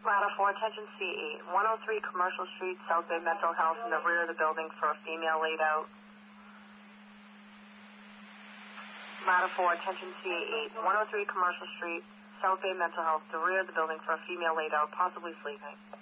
Ladder 4, attention C8, 103 Commercial Street, South Bay Mental Health, in the rear of the building for a female laid out. Ladder 4, attention C8, 103 Commercial Street, South Bay Mental Health, the rear of the building for a female laid out, possibly sleeping.